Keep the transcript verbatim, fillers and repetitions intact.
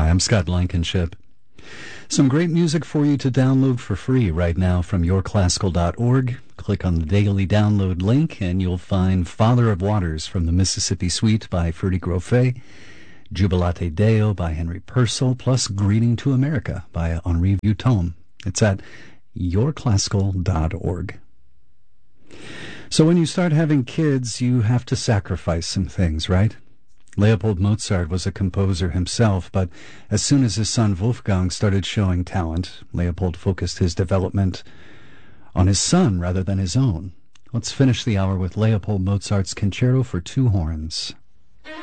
Hi, I'm Scott Blankenship. Some great music for you to download for free right now from your classical dot org. Click on the daily download link and you'll find Father of Waters from the Mississippi Suite by Ferdy Grofé, Jubilate Deo by Henry Purcell, plus Greeting to America by Henri Vieuxtemps. It's at your classical dot org. So when you start having kids, you have to sacrifice some things, right? Leopold Mozart was a composer himself, but as soon as his son Wolfgang started showing talent, Leopold focused his development on his son rather than his own. Let's finish the hour with Leopold Mozart's Concerto for Two Horns.